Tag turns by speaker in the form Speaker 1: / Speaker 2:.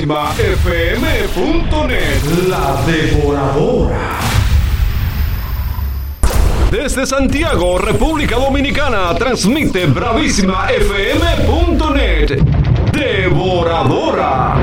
Speaker 1: FM.net, la devoradora. Desde Santiago, República Dominicana, transmite Bravísima FM.net, devoradora.